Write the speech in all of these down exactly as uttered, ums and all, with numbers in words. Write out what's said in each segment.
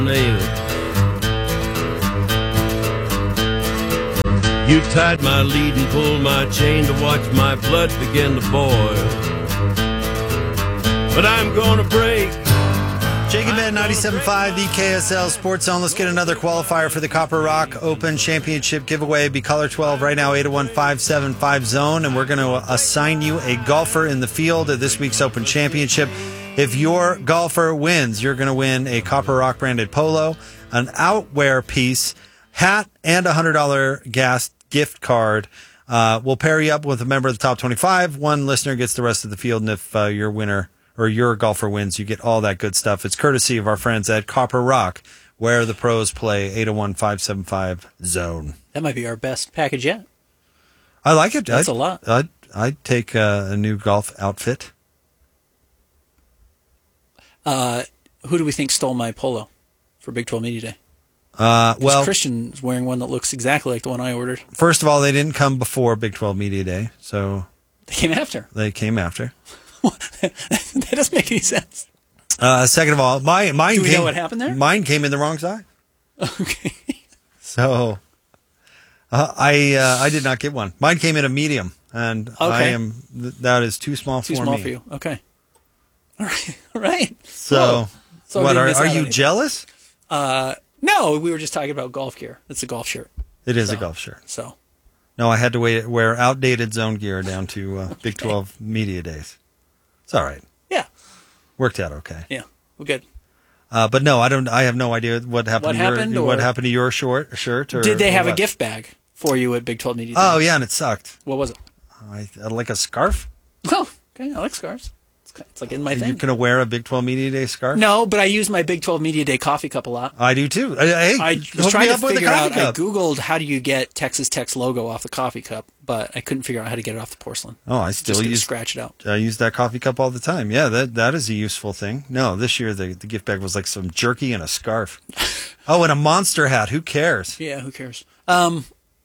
nail it. You tied my lead and pulled my chain to watch my blood begin to boil. But I'm gonna break. Jacob Ben, ninety-seven point five, the K S L Sports Zone. Let's get another qualifier for the Copper Rock Open Championship giveaway. Be caller twelve right now, eight oh one, five seven five, zone, and we're going to assign you a golfer in the field of this week's Open Championship. If your golfer wins, you're going to win a Copper Rock branded polo, an outwear piece, hat, and a one hundred dollars gas gift card. Uh, we'll pair you up with a member of the top twenty-five. One listener gets the rest of the field, and if uh, your winner or your golfer wins, you get all that good stuff. It's courtesy of our friends at Copper Rock, where the pros play. Eight oh one, five seven five, zone. That might be our best package yet. I like it. That's I'd, a lot. I'd, I'd take uh, a new golf outfit. Uh, who do we think stole my polo for Big twelve Media Day? Uh, well, Christian's wearing one that looks exactly like the one I ordered. First of all, they didn't come before Big twelve Media Day, so they came after. They came after. That doesn't make any sense. Uh, second of all, my mine. Do we came, know what happened there? Mine came in the wrong size. Okay. So, uh, I uh, I did not get one. Mine came in a medium, and okay. I am that is too small too for small me. for you. Okay. All right. All right. So, so what are, are you jealous? Uh, no, we were just talking about golf gear. It's a golf shirt. It is so, a golf shirt. So, no, I had to wait, wear outdated zone gear down to uh, Big twelve Media Days. It's all right. Yeah. Worked out okay. Yeah, we're good. Uh, but no, I don't. I have no idea what happened. What to happened? Your, or what happened to your short shirt? Or, did they have or a gift bag for you at Big twelve Media Day? Oh yeah, and it sucked. What was it? I, like a scarf. Oh, okay. I like scarves. It's like in my Are thing. You gonna wear a Big twelve Media Day scarf? No, but I use my Big twelve Media Day coffee cup a lot. I do too. Hey, I was trying to figure out. Cup. I googled how do you get Texas Tech's logo off the coffee cup, but I couldn't figure out how to get it off the porcelain. Oh, I still Just use scratch it out. I use that coffee cup all the time. Yeah, that that is a useful thing. No, this year the the gift bag was like some jerky and a scarf. Oh, and a Monster hat. Who cares? Yeah, who cares? Um,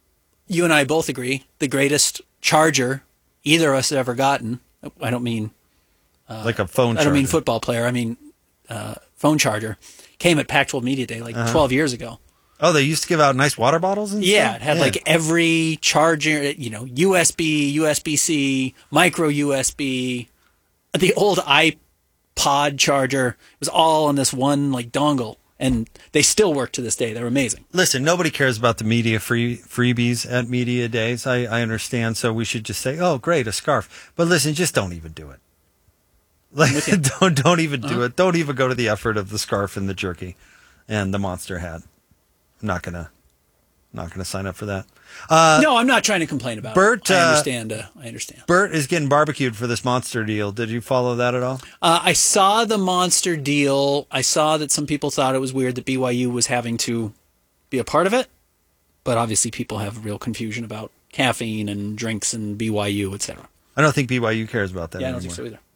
you and I both agree the greatest charger either of us have ever gotten. I don't mean. Uh, like a phone charger. I don't mean football player. I mean uh, phone charger. Came at Pac twelve Media Day like uh-huh. twelve years ago. Oh, they used to give out nice water bottles and yeah, stuff? it had yeah. like every charger, you know, U S B, U S B C, micro U S B, the old iPod charger. It was all on this one like dongle. And they still work to this day. They're amazing. Listen, nobody cares about the media free freebies at Media Days. I, I understand. So we should just say, oh, great, a scarf. But listen, just don't even do it. Like, don't don't even do uh-huh. it. Don't even go to the effort of the scarf and the jerky and the Monster hat. I'm not gonna not gonna sign up for that. Uh, no, I'm not trying to complain about Bert, it. I understand. Uh, I understand. Bert is getting barbecued for this Monster deal. Did you follow that at all? Uh, I saw the Monster deal. I saw that some people thought it was weird that B Y U was having to be a part of it, but obviously people have real confusion about caffeine and drinks and B Y U, et cetera. I don't think B Y U cares about that. Yeah, I anymore. don't think so either.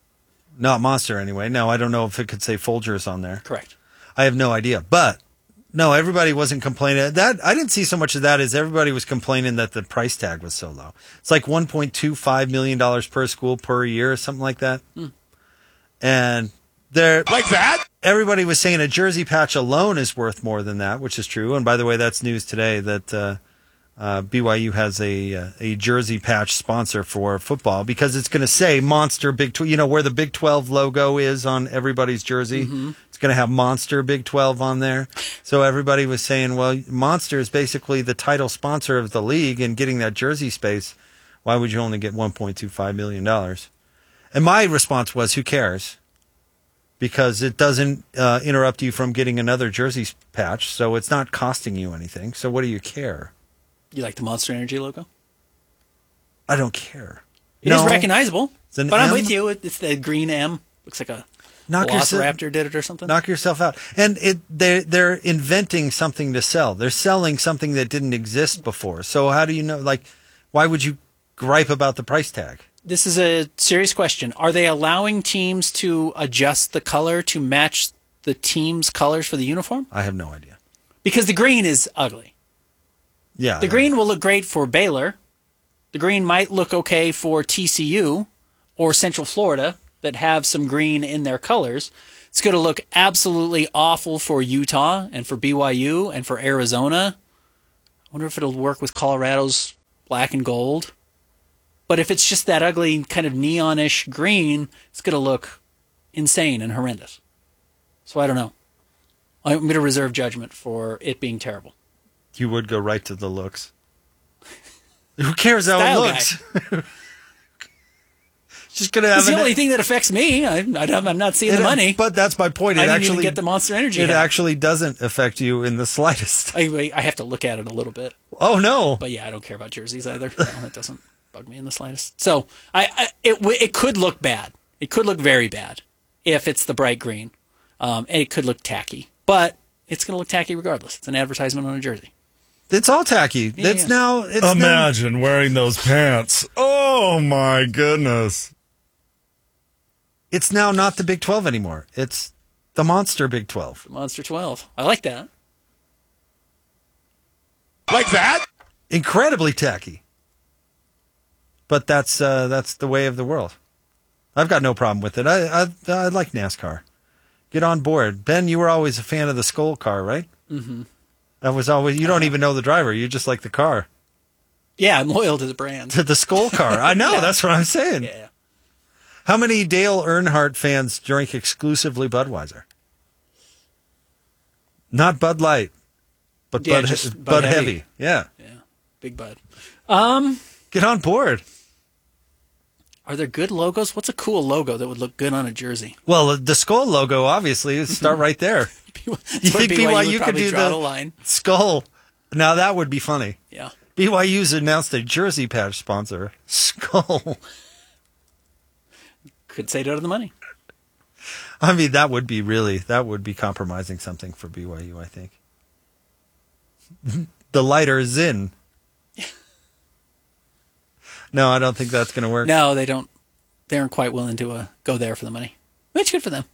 Not Monster, anyway. No, I don't know if it could say Folgers on there. Correct. I have no idea. But, no, everybody wasn't complaining. That I didn't see so much of that as everybody was complaining that the price tag was so low. It's like one point two five million dollars per school per year or something like that. Hmm. And they're... Like that? Everybody was saying a jersey patch alone is worth more than that, which is true. And by the way, that's news today that... Uh, Uh, B Y U has a uh, a jersey patch sponsor for football because it's going to say Monster Big twelve. You know where the Big twelve logo is on everybody's jersey. Mm-hmm. It's going to have Monster Big twelve on there. So everybody was saying, well, Monster is basically the title sponsor of the league and getting that jersey space. Why would you only get one point two five million dollars? And my response was, who cares? Because it doesn't uh, interrupt you from getting another jersey patch, so it's not costing you anything. So what do you care? You like the Monster Energy logo? I don't care. It no. is recognizable, but M? I'm with you. It's the green M. Looks like a knock Velociraptor yourself, did it or something. Knock yourself out. And it they're, they're inventing something to sell. They're selling something that didn't exist before. So how do you know, like, why would you gripe about the price tag? This is a serious question. Are they allowing teams to adjust the color to match the team's colors for the uniform? I have no idea. Because the green is ugly. Yeah. The green will look great for Baylor. The green might look okay for T C U or Central Florida that have some green in their colors. It's going to look absolutely awful for Utah and for B Y U and for Arizona. I wonder if it'll work with Colorado's black and gold. But if it's just that ugly kind of neonish green, it's going to look insane and horrendous. So I don't know. I'm going to reserve judgment for it being terrible. You would go right to the looks. Who cares how Style it looks? Just gonna have It's the an, only thing that affects me. I, I, I'm not seeing the it- money. But that's my point. It I didn't actually even get the Monster Energy. It hat. actually doesn't affect you in the slightest. I, I have to look at it a little bit. Oh no! But yeah, I don't care about jerseys either. No, that doesn't bug me in the slightest. So I, I it w- it could look bad. It could look very bad if it's the bright green. Um, and it could look tacky, but it's going to look tacky regardless. It's an advertisement on a jersey. It's all tacky. Yeah, it's yeah. now. It's Imagine wearing those pants. Oh my goodness. Now, it's now not the Big twelve anymore. It's the Monster Big twelve. Monster twelve. I like that. Like that? Incredibly tacky. But that's uh, that's the way of the world. I've got no problem with it. I I, I like NASCAR. Get on board. Ben, you were always a fan of the Skull car, right? Mm-hmm. That was always. You don't even know the driver. You just like the car. Yeah, I'm loyal to the brand. To the Skull car. I know. Yeah. That's what I'm saying. Yeah. How many Dale Earnhardt fans drink exclusively Budweiser? Not Bud Light, but Yeah, Bud, just Bud, Bud Heavy. Heavy. Yeah. Yeah. Big Bud. Um, Get on board. are there good logos? What's a cool logo that would look good on a jersey? Well, the Skull logo, obviously, start right there. You think B Y U could do draw the- the line? Skull. Now, that would be funny. Yeah. B Y U's announced a jersey patch sponsor. Skull. Could say no to the money. I mean, that would be really, that would be compromising something for B Y U, I think. The lighter Zin. No, I don't think that's going to work. No, they don't. They aren't quite willing to uh, go there for the money. Which good for them.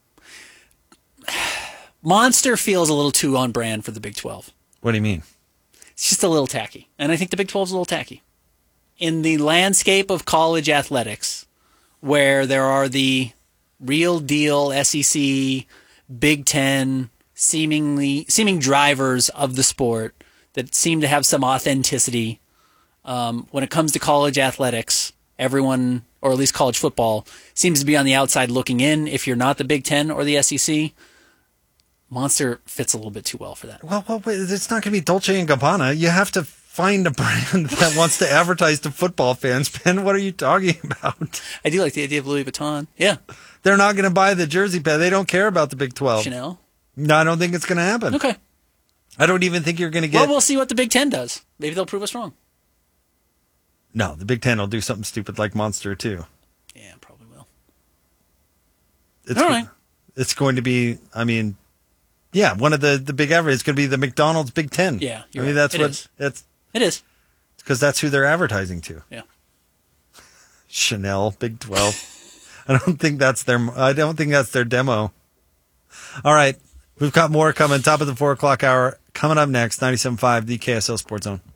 Monster feels a little too on brand for the Big twelve. What do you mean? It's just a little tacky. And I think the Big twelve is a little tacky. In the landscape of college athletics, where there are the real deal S E C, Big Ten, seemingly seeming drivers of the sport that seem to have some authenticity. Um, when it comes to college athletics, everyone, or at least college football, seems to be on the outside looking in. If you're not the Big Ten or the S E C, Monster fits a little bit too well for that. Well, well wait, it's not going to be Dolce and Gabbana. You have to find a brand that wants to advertise to football fans. Ben, what are you talking about? I do like the idea of Louis Vuitton. Yeah. They're not going to buy the jersey pad. They don't care about the Big twelve. Chanel. No, I don't think it's going to happen. Okay. I don't even think you're going to get... Well, we'll see what the Big Ten does. Maybe they'll prove us wrong. No, the Big Ten will do something stupid like Monster, too. Yeah, probably will. It's, All right. It's going to be, I mean, yeah, one of the, the big ever. It's going to be the McDonald's Big Ten. Yeah, I you're mean, right. that's It what... is. That's It is. because that's who they're advertising to. Yeah. Chanel, Big twelve. I don't think that's their. I don't think that's their demo. All right, we've got more coming. Top of the four o'clock hour coming up next. ninety-seven point five, the K S L Sports Zone.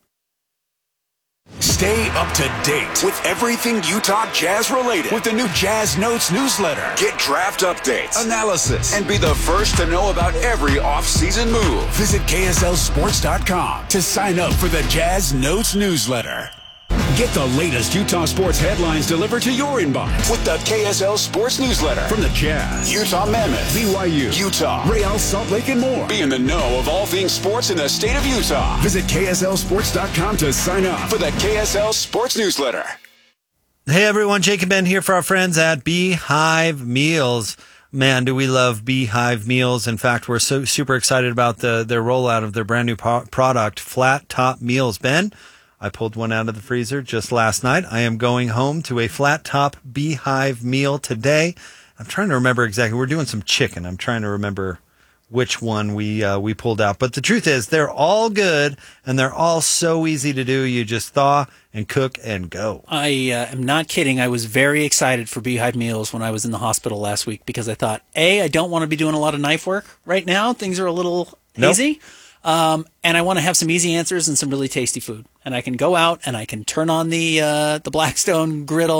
Stay up to date with everything Utah Jazz related with the new Jazz Notes newsletter. Get draft updates, analysis, and be the first to know about every offseason move. Visit K S L sports dot com to sign up for the Jazz Notes newsletter. Get the latest Utah sports headlines delivered to your inbox with the K S L Sports Newsletter from the Jazz, Utah Mammoth, B Y U, Utah, Real Salt Lake, and more. Be in the know of all things sports in the state of Utah. Visit K S L sports dot com to sign up for the K S L Sports Newsletter. Hey everyone, Jake and Ben here for our friends at Beehive Meals. Man, do we love Beehive Meals. In fact, we're so super excited about the their rollout of their brand new po- product, Flat Top Meals. Ben, I pulled one out of the freezer just last night. I am going home to a Flat Top Beehive meal today. I'm trying to remember exactly. We're doing some chicken. I'm trying to remember which one we uh, we pulled out. But the truth is, they're all good, and they're all so easy to do. You just thaw and cook and go. I uh, am not kidding. I was very excited for Beehive Meals when I was in the hospital last week because I thought, A, I don't want to be doing a lot of knife work right now. Things are a little Nope. hazy. Um, and I want to have some easy answers and some really tasty food. And I can go out and I can turn on the uh, the Blackstone griddle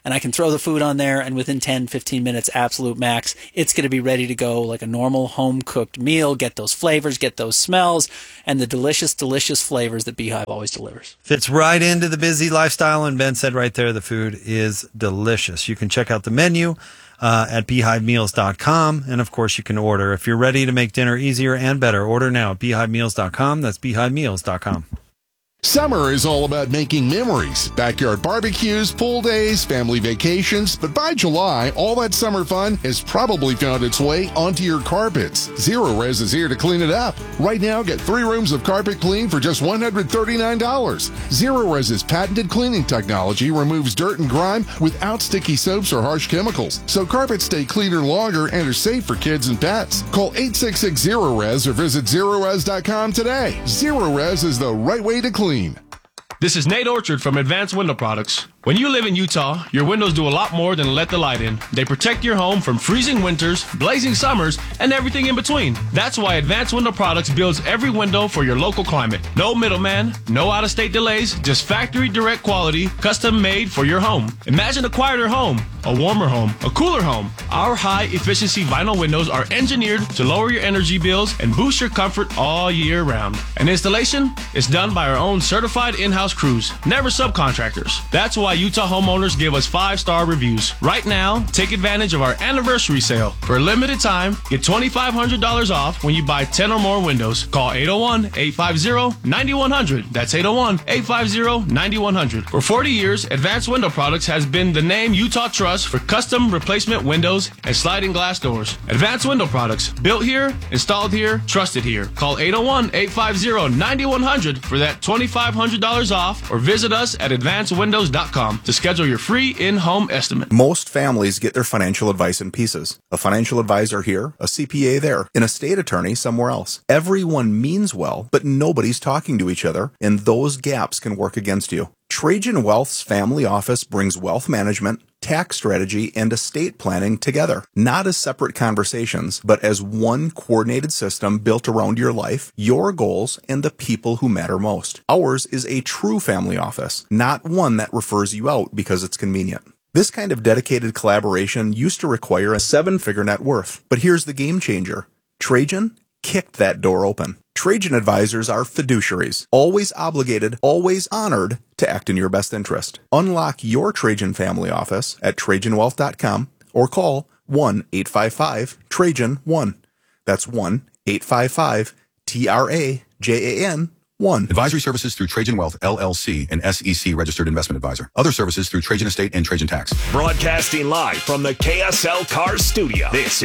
and I can throw the food on there, and within ten, fifteen minutes, absolute max, it's going to be ready to go like a normal home-cooked meal. Get those flavors, get those smells, and the delicious, delicious flavors that Beehive always delivers. Fits right into the busy lifestyle, and Ben said right there, the food is delicious. You can check out the menu uh, at beehive meals dot com, and of course you can order. If you're ready to make dinner easier and better, order now at beehive meals dot com. That's beehive meals dot com. Summer is all about making memories. Backyard barbecues, pool days, family vacations. But by July, all that summer fun has probably found its way onto your carpets. Zero Res is here to clean it up. Right now, get three rooms of carpet clean for just one hundred thirty-nine dollars. Zero Res's patented cleaning technology removes dirt and grime without sticky soaps or harsh chemicals. So carpets stay cleaner longer and are safe for kids and pets. Call eight six six zero res or visit zero res dot com today. Zero Res is the right way to clean. This is Nate Orchard from Advanced Window Products. When you live in Utah, your windows do a lot more than let the light in. They protect your home from freezing winters, blazing summers, and everything in between. That's why Advanced Window Products builds every window for your local climate. No middleman, no out-of-state delays, just factory direct quality, custom made for your home. Imagine a quieter home, a warmer home, a cooler home. Our high-efficiency vinyl windows are engineered to lower your energy bills and boost your comfort all year round. And installation is done by our own certified in-house crews, never subcontractors. That's why Utah homeowners give us five-star reviews. Right now, take advantage of our anniversary sale. For a limited time, get twenty-five hundred dollars off when you buy ten or more windows. Call eight oh one, eight five zero, nine one zero zero. That's eight oh one, eight five zero, nine one zero zero. For forty years, Advanced Window Products has been the name Utah trusts for custom replacement windows and sliding glass doors. Advanced Window Products, built here, installed here, trusted here. Call eight oh one, eight five zero, nine one zero zero for that twenty-five hundred dollars off, or visit us at advanced windows dot com to schedule your free in-home estimate. Most families get their financial advice in pieces. A financial advisor here, a C P A there, an estate attorney somewhere else. Everyone means well, but nobody's talking to each other, and those gaps can work against you. Trajan Wealth's family office brings wealth management, tax strategy, and estate planning together, not as separate conversations, but as one coordinated system built around your life, your goals, and the people who matter most. Ours is a true family office, not one that refers you out because it's convenient. This kind of dedicated collaboration used to require a seven-figure net worth, but here's the game changer. Trajan kicked that door open. Trajan advisors are fiduciaries, always obligated, always honored to act in your best interest. Unlock your Trajan family office at trajan wealth dot com or call one eight five five Trajan one. That's one eight five five T R A J A N one. Advisory services through Trajan Wealth, L L C, an S E C registered investment advisor. Other services through Trajan Estate and Trajan Tax. Broadcasting live from the K S L Cars studio. This